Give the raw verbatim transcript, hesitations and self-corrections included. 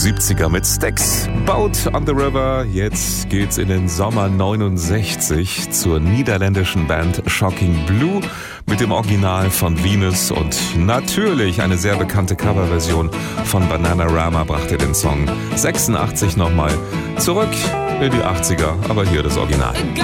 siebziger mit Stax. Boat on the River. Jetzt geht's in den Sommer neunundsechzig zur niederländischen Band Shocking Blue mit dem Original von Venus und natürlich eine sehr bekannte Coverversion von Bananarama brachte den Song sechsundachtzig nochmal zurück in die achtziger, aber hier das Original.